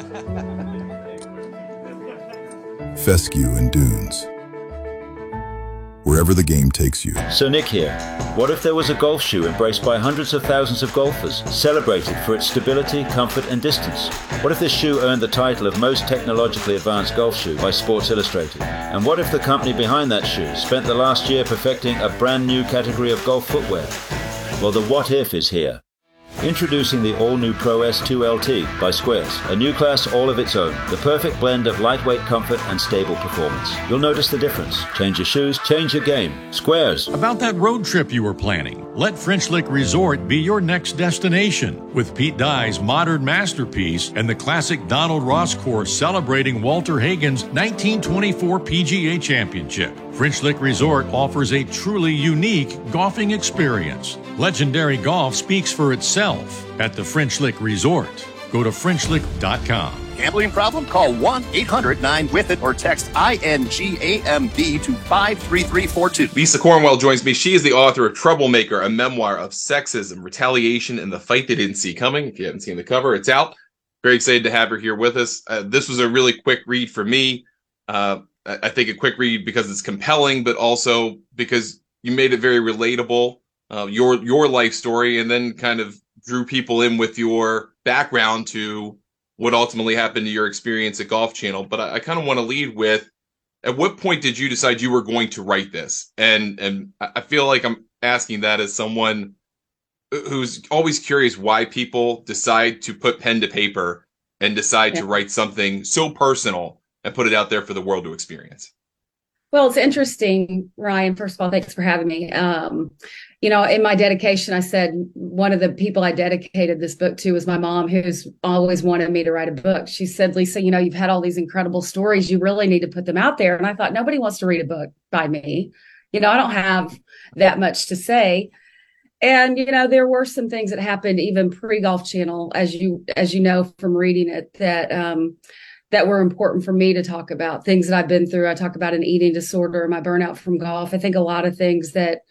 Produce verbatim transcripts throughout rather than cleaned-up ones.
Fescue and dunes. Wherever the game takes you. So Nick here. What if there was a golf shoe embraced by hundreds of thousands of golfers, celebrated for its stability, comfort and distance? What if this shoe earned the title of most technologically advanced golf shoe by Sports Illustrated? And what if the company behind that shoe spent the last year perfecting a brand new category of golf footwear? Well, the what if is here. Introducing the all-new Pro S two L T by Squares, a new class all of its own, the perfect blend of lightweight comfort and stable performance. You'll notice the difference. Change your shoes, change your game. Squares. About that road trip you were planning, let French Lick Resort be your next destination. With Pete Dye's modern masterpiece and the classic Donald Ross course celebrating Walter Hagen's nineteen twenty-four P G A Championship, French Lick Resort offers a truly unique golfing experience. Legendary golf speaks for itself at the French Lick Resort. Go to French Lick dot com. Gambling problem? Call one eight hundred nine with it or text I N G A M B to five three three four two. Lisa Cornwell joins me. She is the author of Troublemaker, a memoir of sexism, retaliation, and the fight they didn't see coming. If you haven't seen the cover, it's out. Very excited to have her here with us. Uh, this was a really quick read for me. Uh, I think a quick read because it's compelling, but also because you made it very relatable. Uh, your your life story, and then kind of drew people in with your background to what ultimately happened to your experience at Golf Channel. But I, I kind of want to lead with, at what point did you decide you were going to write this? And and I feel like I'm asking that as someone who's always curious why people decide to put pen to paper and decide yeah. to write something so personal and put it out there for the world to experience. Well, it's interesting, Ryan. First of all, thanks for having me. Um, you know, in my dedication, I said one of the people I dedicated this book to was my mom, who's always wanted me to write a book. She said, Lisa, you know, you've had all these incredible stories. You really need to put them out there. And I thought, nobody wants to read a book by me. You know, I don't have that much to say. And, you know, there were some things that happened even pre-Golf Channel, as you as you know from reading it, that um that were important for me to talk about, things that I've been through. I talk about an eating disorder, my burnout from golf. I think a lot of things that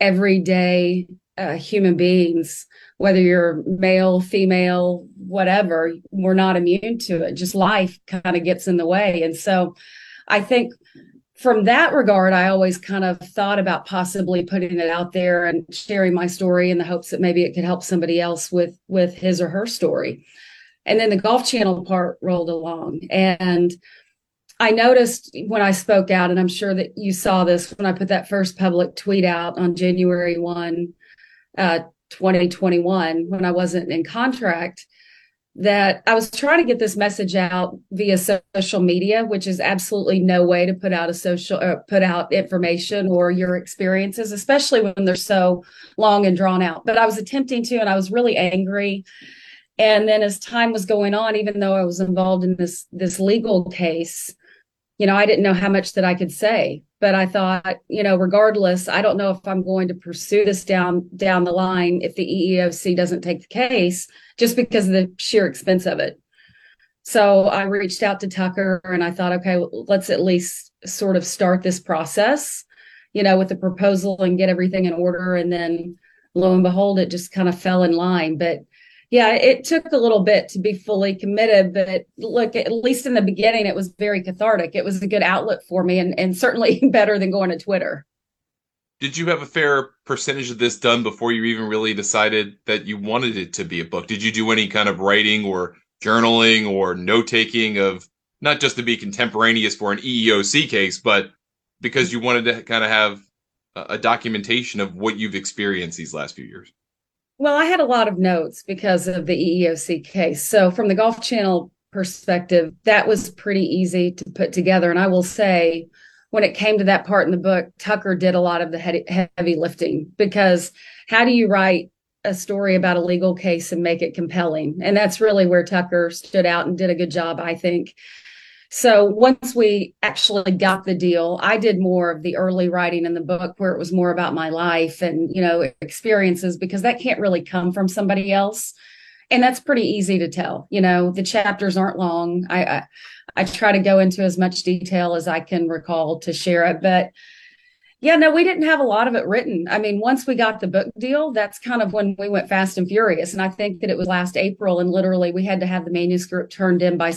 everyday uh, human beings, whether you're male, female, whatever, we're not immune to it. Just life kind of gets in the way. And so I think from that regard, I always kind of thought about possibly putting it out there and sharing my story in the hopes that maybe it could help somebody else with, with his or her story. And then the Golf Channel part rolled along. And I noticed when I spoke out, and I'm sure that you saw this when I put that first public tweet out on January first, uh, twenty twenty-one, when I wasn't in contract, that I was trying to get this message out via social media, which is absolutely no way to put out a social, uh, put out information or your experiences, especially when they're so long and drawn out. But I was attempting to, and I was really angry. And then as time was going on, even though I was involved in this, this legal case, you know, I didn't know how much that I could say, but I thought, you know, regardless, I don't know if I'm going to pursue this down, down the line if the E E O C doesn't take the case, just because of the sheer expense of it. So I reached out to Tucker and I thought, okay, well, let's at least sort of start this process, you know, with the proposal and get everything in order. And then lo and behold, it just kind of fell in line. But yeah, it took a little bit to be fully committed, but look, at least in the beginning, it was very cathartic. It was a good outlet for me, and, and certainly better than going to Twitter. Did you have a fair percentage of this done before you even really decided that you wanted it to be a book? Did you do any kind of writing or journaling or note-taking of, not just to be contemporaneous for an E E O C case, but because you wanted to kind of have a documentation of what you've experienced these last few years? Well, I had a lot of notes because of the E E O C case. So from the Golf Channel perspective, that was pretty easy to put together. And I will say, when it came to that part in the book, Tucker did a lot of the heavy, heavy lifting, because how do you write a story about a legal case and make it compelling? And that's really where Tucker stood out and did a good job, I think. So once we actually got the deal, I did more of the early writing in the book, where it was more about my life and, you know, experiences, because that can't really come from somebody else. And that's pretty easy to tell. You know, the chapters aren't long. I, I, I try to go into as much detail as I can recall to share it. But yeah, no, we didn't have a lot of it written. I mean, once we got the book deal, that's kind of when we went fast and furious. And I think that it was last April, and literally we had to have the manuscript turned in by